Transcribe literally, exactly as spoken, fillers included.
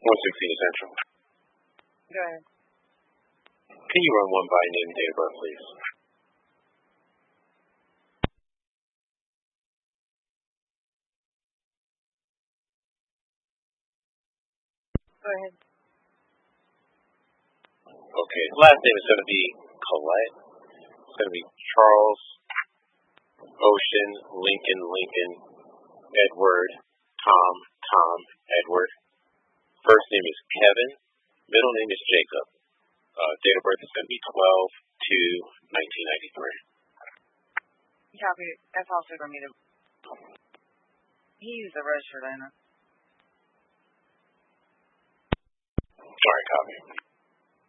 one sixteen Central. Go ahead. Can you run one by name and date of birth, please? Go ahead. Okay, his last name is going to be Collette. It's going to be Charles, Ocean, Lincoln, Lincoln, Edward, Tom, Tom, Edward. First name is Kevin. Middle name is Jacob. Uh, date of birth is going to be twelve two nineteen ninety-three. Copy. That's also going to be the... He used the registered owner.